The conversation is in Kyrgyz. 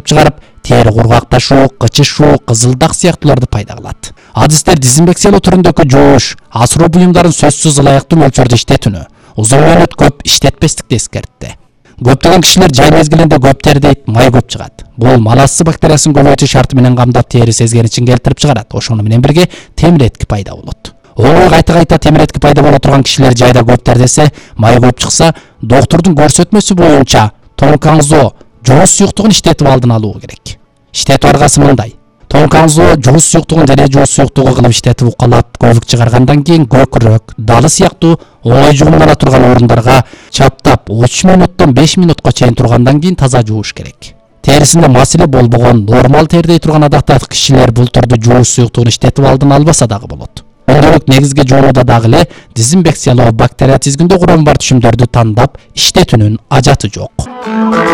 кырып чыгарып, тери кургакташуу, кычышуу, кызылдак сыяктууларды пайда кылат. Адистер дезинфекциялоо түрүндөгү жууш, асыроо буюмдарын сөзсүз ылайыктуу мөлчөрдө иштетүүнү, узун мөөнөт көп иштетпестикти эскертти. Көптөгөн кишилер жай мезгилинде көп тердейт, май көп чыгат. Бул малассы бактериясын көбөйтүү шарты менен камдап тери сезгеничин келтирип чыгарат. Ошону менен бирге темир этки пайда болот. Оңой кайта темир этки пайда боло турган кишилер жайда көп тердесе, май көп чыкса, доктурдун көрсөтмөсү боюнча тонкаңзоо, жуус суюктугун иштетип алдын алуу керек. Иштетүү аргасы мындай: тонкаңзоо жуус суюктугун және жуус суюктугу кылып иштетип укалап, көбүк чыгаргандан кийин көкүрөк, далы сыяктуу оңой жугумдана турган орундарга чаптап 3 минуттан 5 минутка чейин тургандан кийин таза жууш керек. Терисинде маселе болбогон, нормал тердей турган адактагы кишилер бул түрдө жуус суюктугун иштетип алдын албаса дагы болот. Күндөлүк негизги жуунууда дагы эле дезинфекциялоо, бактерия тизгиндөө курамы бар түшүмдөрдү тандап иштетүүнүн ажаты жок.